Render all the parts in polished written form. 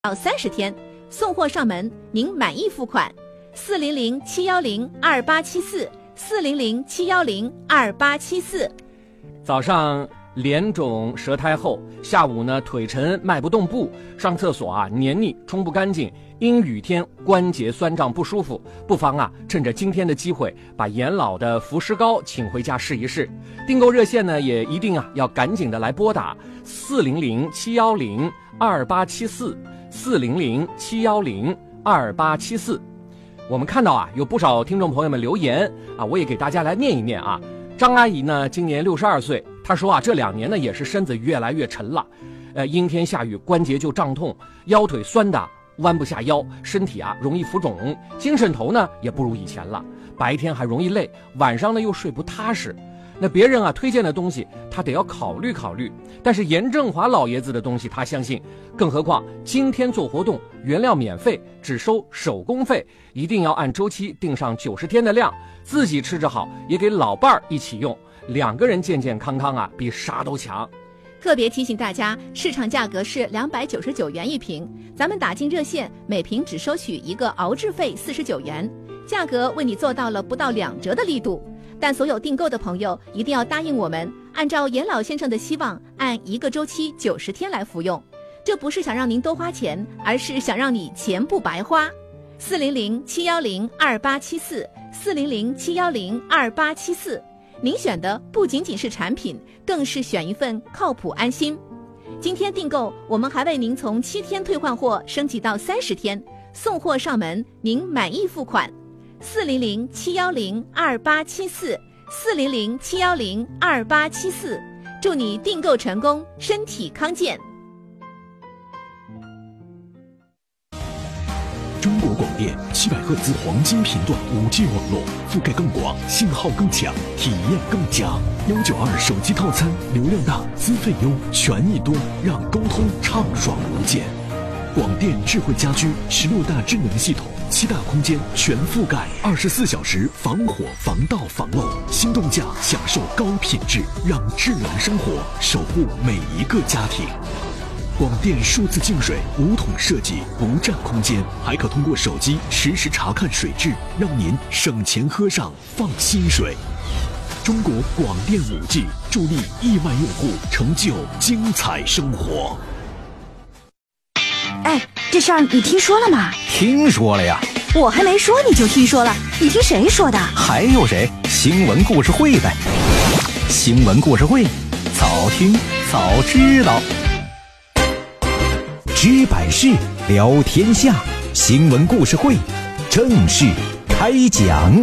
到30天，送货上门，您满意付款。400-710-2874，400-710-2874。 早上脸肿舌苔厚，下午呢腿沉迈不动步，上厕所啊黏腻冲不干净，阴雨天关节酸胀不舒服，不妨趁着今天的机会把严老的伏尸膏请回家试一试。订购热线呢也一定要赶紧的来拨打400-710-2874，400-710-2874。我们看到有不少听众朋友们留言我也给大家来念一念张阿姨呢今年62岁，她说这2年呢也是身子越来越沉了，阴天下雨关节就胀痛，腰腿酸的弯不下腰，身体容易浮肿，精神头呢也不如以前了，白天还容易累，晚上呢又睡不踏实。那别人推荐的东西他得要考虑考虑，但是严正华老爷子的东西他相信，更何况今天做活动，原料免费，只收手工费，一定要按周期定上90天的量，自己吃着好，也给老伴儿一起用，2个人健健康康比啥都强。 特别提醒大家，市场价格是299元一瓶，咱们打进热线，每瓶只收取一个熬制费49元，价格为你做到了不到2折的力度。但所有订购的朋友一定要答应我们，按照严老先生的希望，按一个周期90天来服用。这不是想让您多花钱，而是想让你钱不白花。400-710-2874，400-710-2874。您选的不仅仅是产品，更是选一份靠谱安心。今天订购，我们还为您从7天退换货升级到30天，送货上门，您满意付款。400-710-2874，400-710-2874。祝你订购成功，身体康健。 中国广电700赫兹黄金频段5G 网络，覆盖更广，信号更强，体验更佳。192手机套餐，流量大，资费优，权益多，让沟通畅爽无间。广电智慧家居16大智能系统，7大空间全覆盖，24小时防火防盗防漏，心动价享受高品质，让智能生活守护每一个家庭。广电数字净水5桶设计，不占空间，还可通过手机实时查看水质，让您省钱喝上放心水。中国广电5G助力亿万用户成就精彩生活。 这事儿你听说了吗？ 听说了呀。 我还没说你就听说了，你听谁说的？ 还有谁？新闻故事会呗。新闻故事会，早听早知道。知百事，聊天下。新闻故事会正式开讲。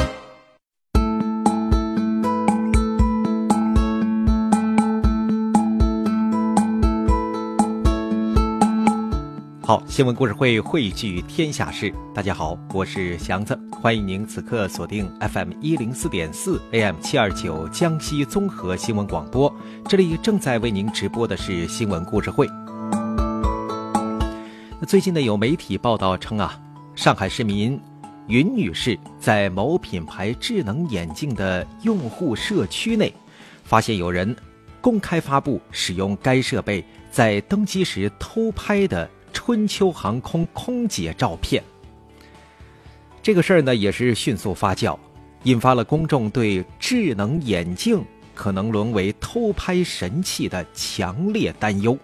好，新闻故事会汇聚天下事。大家好，我是祥子，欢迎您此刻锁定 FM104.4 AM729 江西综合新闻广播，这里正在为您直播的是新闻故事会。最近呢，有媒体报道称上海市民云女士在某品牌智能眼镜的用户社区内，发现有人公开发布使用该设备在登机时偷拍的春秋航空空姐照片。这个事儿呢也是迅速发酵，引发了公众对智能眼镜可能沦为偷拍神器的强烈担忧。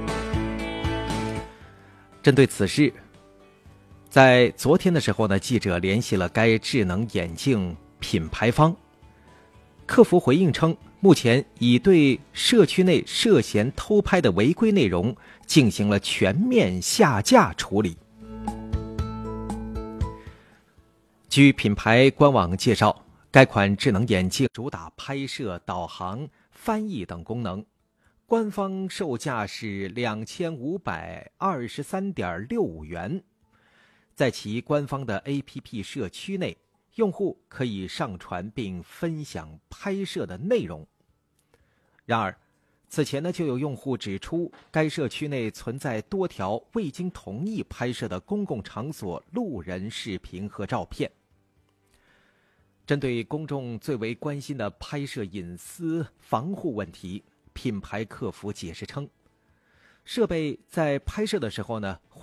针对此事，在昨天的时候呢，记者联系了该智能眼镜品牌方，客服回应称，目前已对社区内涉嫌偷拍的违规内容进行了全面下架处理。据品牌官网介绍，该款智能眼镜主打拍摄、导航、翻译等功能，官方售价是2523.65元。在其官方的 APP 社区内，用户可以上传并分享拍摄的内容。然而，此前呢就有用户指出，该社区内存在多条未经同意拍摄的公共场所路人视频和照片。针对公众最为关心的拍摄隐私防护问题，品牌客服解释称，设备在拍摄的时候呢